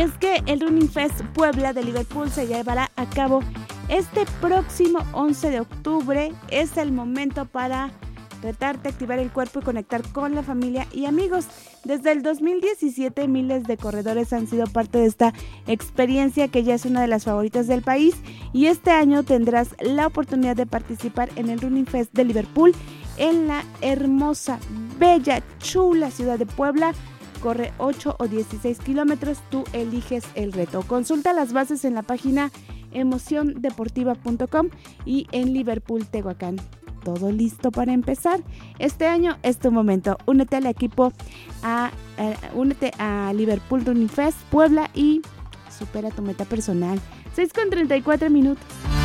es que el Running Fest Puebla de Liverpool se llevará a cabo este próximo 11 de octubre. Es el momento para tratar de activar el cuerpo y conectar con la familia y amigos. Desde el 2017 miles de corredores han sido parte de esta experiencia que ya es una de las favoritas del país, y este año tendrás la oportunidad de participar en el Running Fest de Liverpool en la hermosa, bella, chula ciudad de Puebla. Corre 8 o 16 kilómetros, tú eliges el reto. Consulta las bases en la página emociondeportiva.com y en Liverpool, Tehuacán. Todo listo para empezar. Este año es tu momento. Únete al equipo, únete a Liverpool Running Fest Puebla y supera tu meta personal. 6:34 minutos.